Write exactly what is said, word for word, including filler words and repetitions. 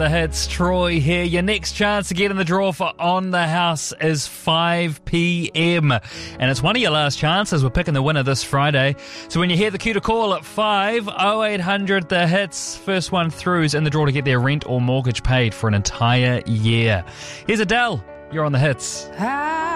The Hits, Troy here. Your next chance to get in the draw for On the House is five p.m. And it's one of your last chances. We're picking the winner this Friday. So when you hear the cue to call at five, oh eight hundred The Hits. First one through is in the draw to get their rent or mortgage paid for an entire year. Here's Adele. You're on The Hits.